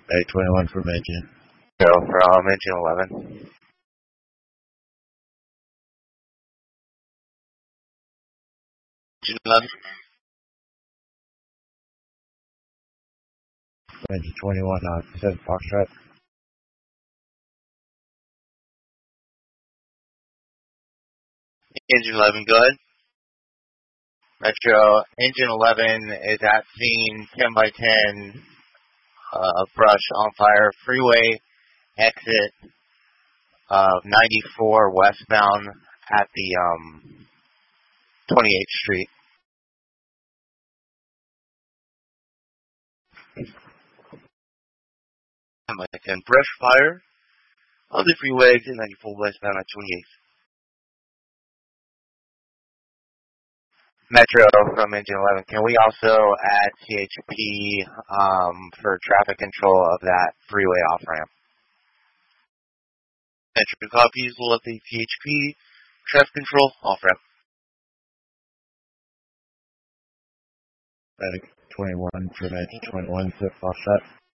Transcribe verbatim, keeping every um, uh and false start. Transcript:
A twenty-one from engine. Go from engine eleven. Engine eleven. Engine twenty-one, uh, seven Foxtrot. Engine eleven, go ahead. Metro, engine eleven is at scene, ten by ten, uh, brush on fire, freeway exit of ninety-four westbound at the um, twenty-eighth Street. ten by ten, brush fire on the freeway exit ninety-four westbound at twenty-eighth. Metro from engine eleven. Can we also add C H P um, for traffic control of that freeway off-ramp? Metro copies. We'll update C H P, traffic control, off-ramp. Medic twenty-one from engine twenty-one, seven Foxtrot.